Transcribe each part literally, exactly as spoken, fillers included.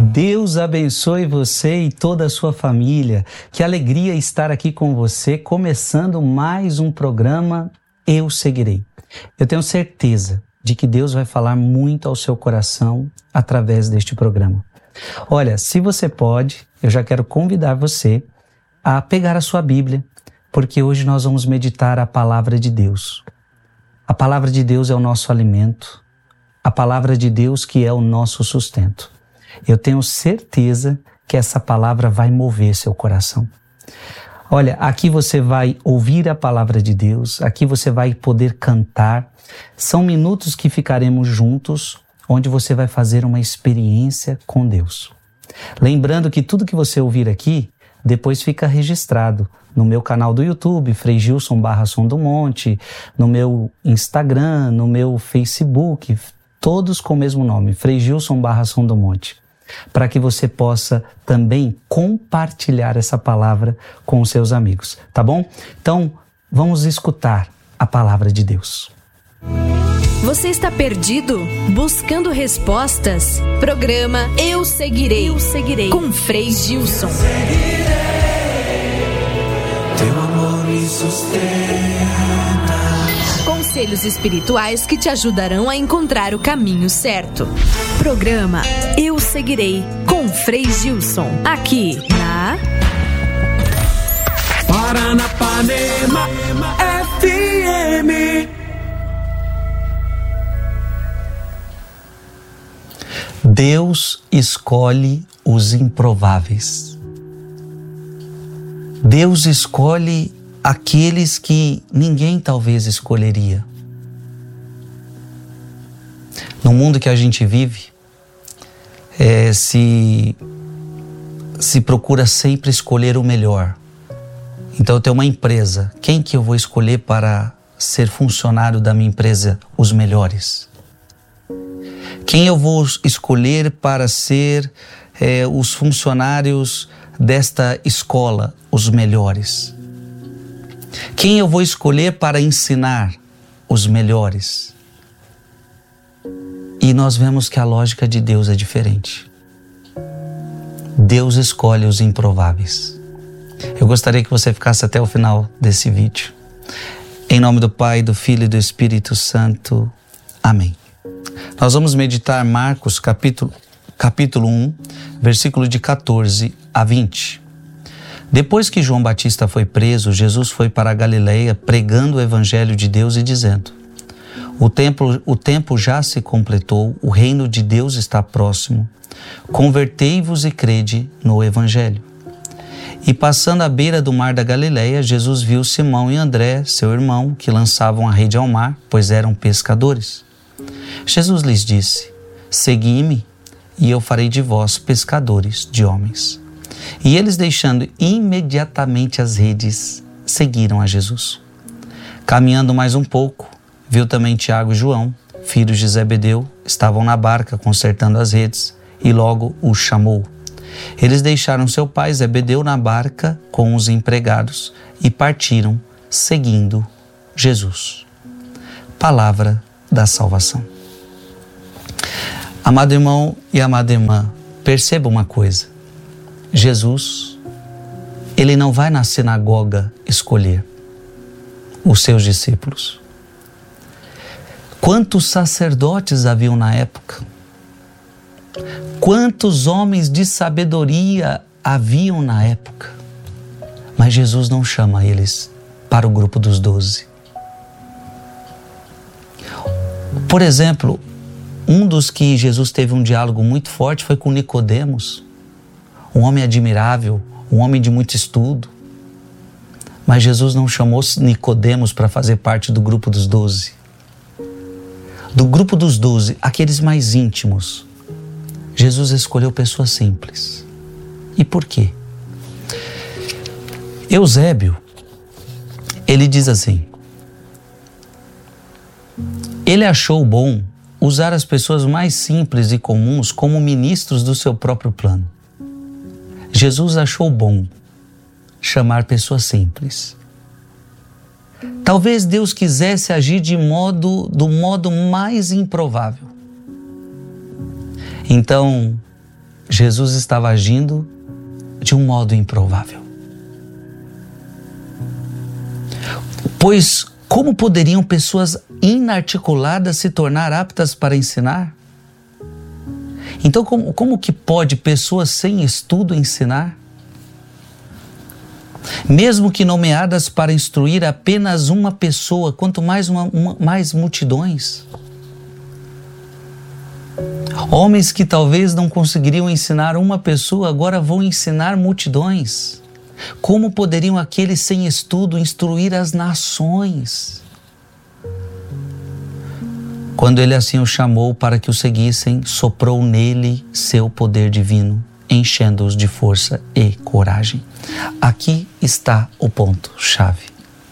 Deus abençoe você e toda a sua família. Que alegria estar aqui com você, começando mais um programa Eu Seguirei. Eu tenho certeza de que Deus vai falar muito ao seu coração através deste programa. Olha, se você pode, eu já quero convidar você a pegar a sua Bíblia, porque hoje nós vamos meditar a palavra de Deus. A palavra de Deus é o nosso alimento, a palavra de Deus que é o nosso sustento. Eu tenho certeza que essa palavra vai mover seu coração. Olha, aqui você vai ouvir a palavra de Deus, aqui você vai poder cantar. São minutos que ficaremos juntos, onde você vai fazer uma experiência com Deus. Lembrando que tudo que você ouvir aqui, depois fica registrado no meu canal do YouTube, Frei Gilson barra Som do Monte, no meu Instagram, no meu Facebook, todos com o mesmo nome, Frei Gilson barra Som do Monte, para que você possa também compartilhar essa palavra com os seus amigos, tá bom? Então, vamos escutar a palavra de Deus. Você está perdido? Buscando respostas? Programa Eu Seguirei, Eu Seguirei. Com Frei Gilson. Teu amor me sustenta. Conselhos espirituais que te ajudarão a encontrar o caminho certo. Programa Eu Seguirei, com Frei Gilson. Aqui na Paranapanema F M. Deus escolhe os improváveis. Deus escolhe aqueles que ninguém talvez escolheria. No mundo que a gente vive, é, se, se procura sempre escolher o melhor. Então eu tenho uma empresa, quem que eu vou escolher para ser funcionário da minha empresa? Os melhores. Quem eu vou escolher para ser é, os funcionários desta escola? Os melhores. Quem eu vou escolher para ensinar? Os melhores. E nós vemos que a lógica de Deus é diferente. Deus escolhe os improváveis. Eu gostaria que você ficasse até o final desse vídeo. Em nome do Pai, do Filho e do Espírito Santo. Amém. Nós vamos meditar Marcos capítulo, capítulo um, versículo de catorze a vinte. Depois que João Batista foi preso, Jesus foi para a Galileia pregando o evangelho de Deus e dizendo: O tempo, o tempo já se completou, o reino de Deus está próximo. Convertei-vos e crede no evangelho. E passando à beira do mar da Galileia, Jesus viu Simão e André, seu irmão, que lançavam a rede ao mar, pois eram pescadores. Jesus lhes disse: Segui-me, e eu farei de vós pescadores de homens. E eles, deixando imediatamente as redes, seguiram a Jesus. Caminhando mais um pouco, viu também Tiago e João, filhos de Zebedeu, estavam na barca consertando as redes, e logo os chamou. Eles deixaram seu pai Zebedeu na barca com os empregados e partiram, seguindo Jesus. Palavra da salvação. Amado irmão e amada irmã, perceba uma coisa. Jesus, ele não vai na sinagoga escolher os seus discípulos. Quantos sacerdotes haviam na época? Quantos homens de sabedoria haviam na época? Mas Jesus não chama eles para o grupo dos doze. Por exemplo, um dos que Jesus teve um diálogo muito forte foi com Nicodemos, um homem admirável, um homem de muito estudo. Mas Jesus não chamou Nicodemos para fazer parte do grupo dos doze. Do grupo dos doze, aqueles mais íntimos, Jesus escolheu pessoas simples. E por quê? Eusébio, ele diz assim: ele achou bom usar as pessoas mais simples e comuns como ministros do seu próprio plano. Jesus achou bom chamar pessoas simples. Talvez Deus quisesse agir de modo, do modo mais improvável. Então, Jesus estava agindo de um modo improvável. Pois como poderiam pessoas inarticuladas se tornar aptas para ensinar? Então, como, como que pode pessoas sem estudo ensinar? Mesmo que nomeadas para instruir apenas uma pessoa, quanto mais, uma, uma, mais multidões. Homens que talvez não conseguiriam ensinar uma pessoa, agora vão ensinar multidões. Como poderiam aqueles sem estudo instruir as nações? Quando ele assim o chamou para que o seguissem, soprou nele seu poder divino, enchendo-os de força e coragem. Aqui está o ponto-chave.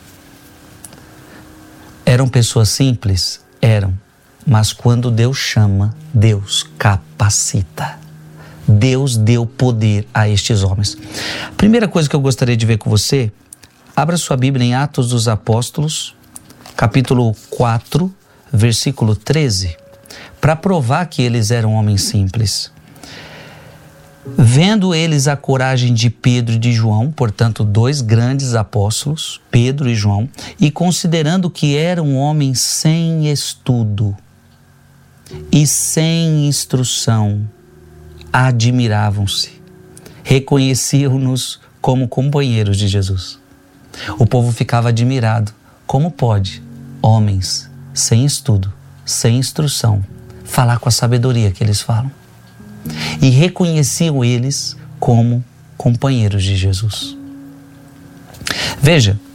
Eram pessoas simples? Eram. Mas quando Deus chama, Deus capacita. Deus deu poder a estes homens. A primeira coisa que eu gostaria de ver com você, abra sua Bíblia em Atos dos Apóstolos, capítulo quatro, versículo treze, para provar que eles eram homens simples. Vendo eles a coragem de Pedro e de João, portanto, dois grandes apóstolos, Pedro e João, e considerando que eram homens sem estudo e sem instrução, admiravam-se, reconheciam-nos como companheiros de Jesus. O povo ficava admirado. Como pode homens sem estudo, sem instrução, falar com a sabedoria que eles falam? E reconheciam eles como companheiros de Jesus. Veja,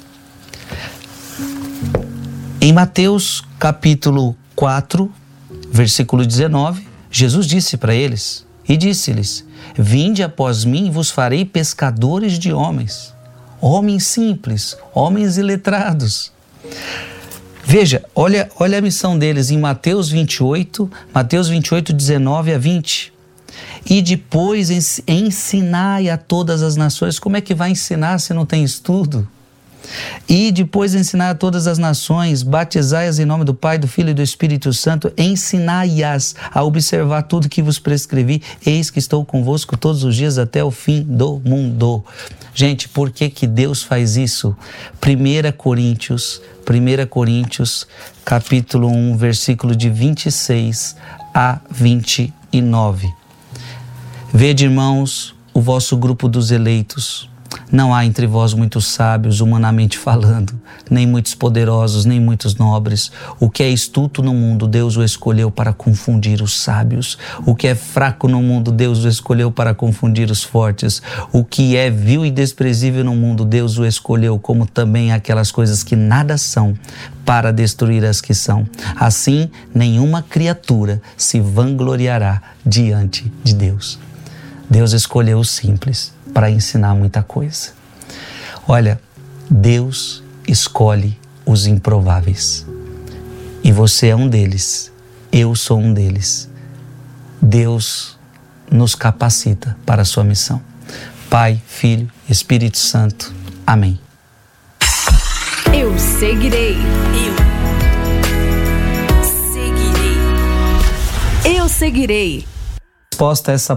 em Mateus capítulo quatro, versículo dezenove, Jesus disse para eles, e disse-lhes: vinde após mim e vos farei pescadores de homens. Homens simples, homens iletrados. Veja, olha, olha a missão deles em Mateus vinte e oito, Mateus vinte e oito, dezenove a vinte. E depois ensinai a todas as nações. Como é que vai ensinar se não tem estudo? E depois ensinar a todas as nações, batizai-as em nome do Pai, do Filho e do Espírito Santo, ensinai-as a observar tudo que vos prescrevi, eis que estou convosco todos os dias até o fim do mundo. Gente, por que que Deus faz isso? primeira Coríntios, primeira Coríntios, capítulo um, versículo de vinte e seis a vinte e nove. Vede, irmãos, o vosso grupo dos eleitos. Não há entre vós muitos sábios, humanamente falando, nem muitos poderosos, nem muitos nobres. O que é astuto no mundo, Deus o escolheu para confundir os sábios. O que é fraco no mundo, Deus o escolheu para confundir os fortes. O que é vil e desprezível no mundo, Deus o escolheu, como também aquelas coisas que nada são, para destruir as que são. Assim, nenhuma criatura se vangloriará diante de Deus. Deus escolheu os simples para ensinar muita coisa. Olha, Deus escolhe os improváveis. E você é um deles. Eu sou um deles. Deus nos capacita para a sua missão. Pai, Filho, Espírito Santo. Amém. Eu seguirei. Eu seguirei. Eu seguirei. Resposta a essa